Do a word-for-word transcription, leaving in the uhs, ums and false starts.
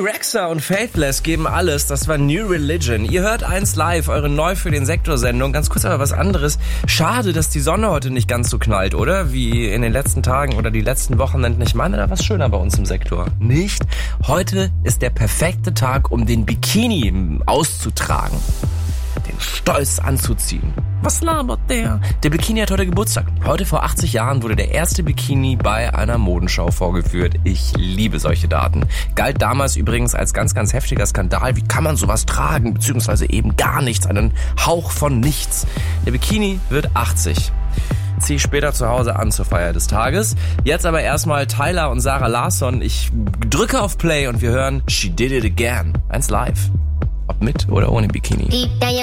Rexha und Faithless geben alles. Das war New Religion. Ihr hört eins live, eure neu für den Sektor-Sendung. Ganz kurz aber was anderes. Schade, dass die Sonne heute nicht ganz so knallt, oder? Wie in den letzten Tagen oder die letzten Wochenenden. Ich meine, da war es schöner bei uns im Sektor. Nicht? Heute ist der perfekte Tag, um den Bikini auszutragen. Den Stolz anzuziehen. Was labert der? Der Bikini hat heute Geburtstag. Heute vor achtzig Jahren wurde der erste Bikini bei einer Modenschau vorgeführt. Ich liebe solche Daten. Galt damals übrigens als ganz, ganz heftiger Skandal. Wie kann man sowas tragen? Beziehungsweise eben gar nichts. Einen Hauch von nichts. Der Bikini wird achtzig. Zieh ich später zu Hause an zur Feier des Tages. Jetzt aber erstmal Tyler und Sarah Larsson. Ich drücke auf Play und wir hören She Did It Again. Eins live. Ob mit oder ohne Bikini.